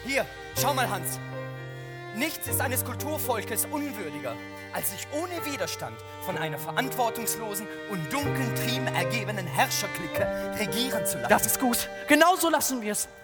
Hier, schau mal, Hans. Nichts ist eines Kulturvolkes unwürdiger, als sich ohne Widerstand von einer verantwortungslosen und dunklen Trieben ergebenen Herrscherklicke regieren zu lassen. Das ist gut. Genau so lassen wir es.